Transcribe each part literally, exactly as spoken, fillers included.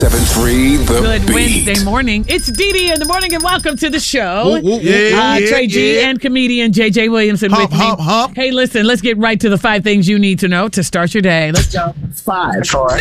seven three The Good Beat. Wednesday morning. It's Dee Dee in the morning, and welcome to the show. Ooh, ooh, yeah, uh, yeah, Trey G yeah. and comedian J J Williamson Hump, with me. hump, hump. Hey, listen, let's get right to the five things you need to know to start your day. Let's go. Five, four,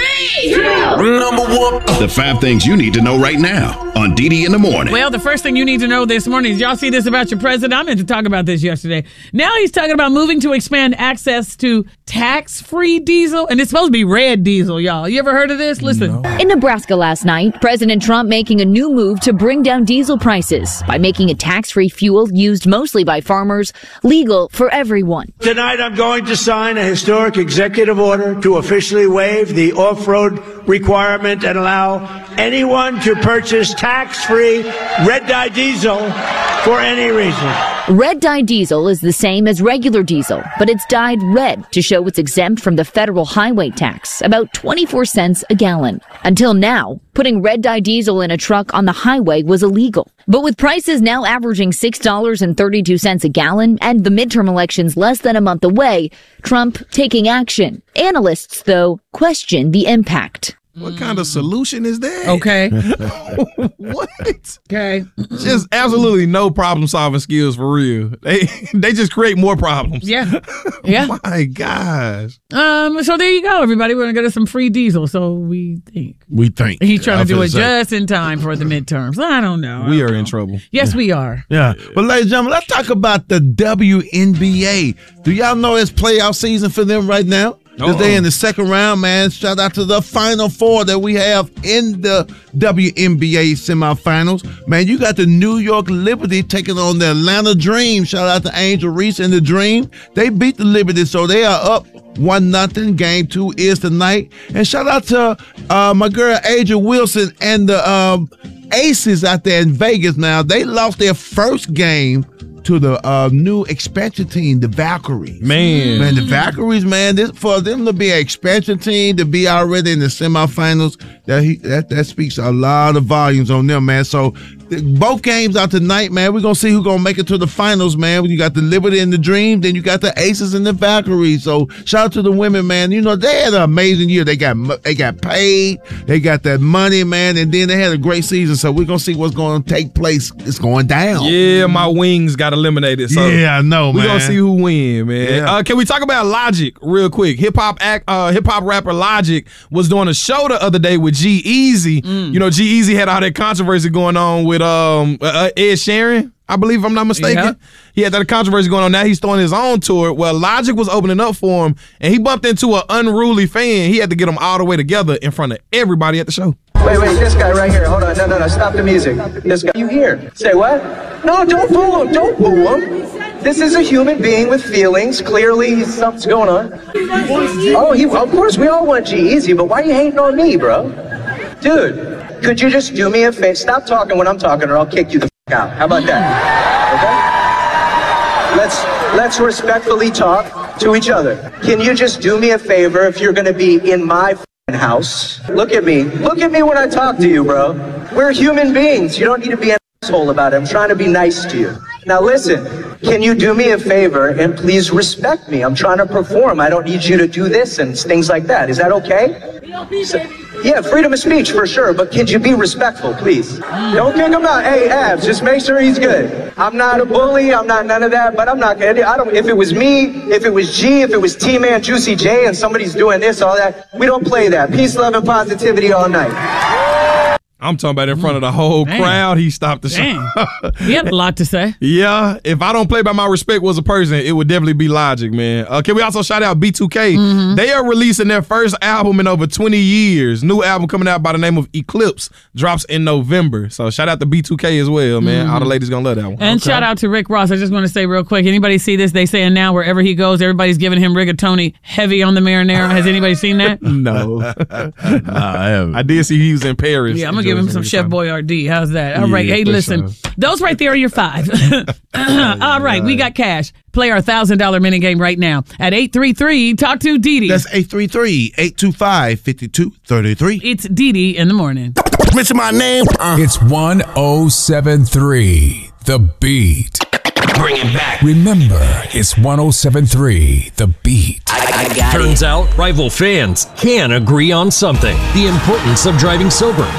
Number one. The five things you need to know right now on Dee Dee in the morning. Well, the first thing you need to know this morning is y'all see this about your president? I meant to talk about this yesterday. Now he's talking about moving to expand access to tax-free diesel, and it's supposed to be red diesel, y'all. You ever heard of this? Listen. In Nebraska last night, President Trump making a new move to bring down diesel prices by making a tax-free fuel used mostly by farmers legal for everyone. Tonight, I'm going to sign a historic executive order to officially waive the off-road requirement and allow anyone to purchase tax-free red dye diesel for any reason. Red dye diesel is the same as regular diesel, but it's dyed red to show it's exempt from the federal highway tax, about twenty-four cents a gallon. Until now, putting red dye diesel in a truck on the highway was illegal. But with prices now averaging six dollars and thirty-two cents a gallon and the midterm elections less than a month away, Trump taking action. Analysts, though, question the impact. What kind of solution is that? Okay. What? Okay. Just absolutely no problem solving skills for real. They they just create more problems. Yeah. Yeah. My gosh. Um. So there you go, everybody. We're going to get us some free diesel, so we think. We think. He's trying I to do feel it the same. just in time for the midterms. I don't know. I We don't are in know. trouble. Yes, we are. Yeah. But ladies and gentlemen, let's talk about the W N B A. Do y'all know it's playoff season for them right now? Because they in the second round, man. Shout out to the Final Four that we have in the W N B A semifinals. Man, you got the New York Liberty taking on the Atlanta Dream. Shout out to Angel Reese and the Dream. They beat the Liberty, so they are up one nothing. Game two is tonight. And shout out to uh, my girl Adrian Wilson and the um, Aces out there in Vegas now. They lost their first game to the uh, new expansion team, the Valkyries. Man. Man, the Valkyries, man, this, for them to be an expansion team, to be already in the semifinals, that, he, that that speaks a lot of volumes on them, man. So th- both games are tonight, man. We're going to see who's going to make it to the finals, man. You got the Liberty and the Dream, then you got the Aces and the Valkyries. So shout out to the women, man. You know, they had an amazing year. They got they got paid. They got that money, man, and then they had a great season. So we're going to see what's going to take place. It's going down. Yeah, my wings got eliminated. So yeah, I know, man. We're gonna see who win, man. Yeah. Uh, can we talk about Logic real quick? Hip hop act, uh, hip hop rapper Logic was doing a show the other day with G-Eazy. Mm. You know, G-Eazy had all that controversy going on with um uh, Ed Sheeran, I believe, if I'm not mistaken. Yeah. He had that controversy going on. Now he's throwing his own tour. Well, Logic was opening up for him, and he bumped into an unruly fan. He had to get them all the way together in front of everybody at the show. Wait, wait, this guy right here. Hold on. No, no, no. Stop the music. This guy. You here? Say what? No, don't boo him. Don't boo him. This is a human being with feelings. Clearly, something's going on. Oh, he, of course, we all want G-Eazy, but why are you hating on me, bro? Dude, could you just do me a favor? Stop talking when I'm talking, or I'll kick you the f*** out. How about that? Okay? Let's, let's respectfully talk to each other. Can you just do me a favor if you're going to be in my house? Look at me. Look at me when I talk to you, bro. We're human beings. You don't need to be an asshole about it. I'm trying to be nice to you. Now listen, can you do me a favor and please respect me? I'm trying to perform. I don't need you to do this and things like that. Is that okay? So, yeah, freedom of speech for sure, but could you be respectful, please? Don't kick him out. Hey, Abs, just make sure he's good. I'm not a bully. I'm not none of that, but I'm not gonna. I don't. If it was me, if it was G, if it was T-Man, Juicy J, and somebody's doing this, all that, we don't play that. Peace, love, and positivity all night. I'm talking about in front of the whole Damn. crowd. He stopped the show. Damn. He had a lot to say. Yeah, if I don't play by my respect was a person, it would definitely be Logic, man. Uh, can we also shout out B two K? Mm-hmm. They are releasing their first album in over twenty years. New album coming out by the name of Eclipse drops in November. So shout out to B two K as well, man. Mm-hmm. All the ladies gonna love that one. And shout out to Rick Ross. I just want to say real quick, anybody see this? They saying now wherever he goes, everybody's giving him rigatoni heavy on the marinara. Has anybody seen that? No. Nah, I haven't. I did see he was in Paris. Yeah, I'm going to give him some Chef Boyardee. How's that? All Yeah, right. Hey, for listen. sure. Those right there are your five. All right. We got cash. Play our one thousand dollars minute game right now at eight three three talk to Dee Dee. That's eight three three, eight two five, five two three three. It's Dee Dee in the morning. Mention my name. Uh. It's one oh seven three The Beat. bring it back. Remember, it's one oh seven point three The Beat. I, I got Turns out, rival fans can agree on something. The importance of driving sober.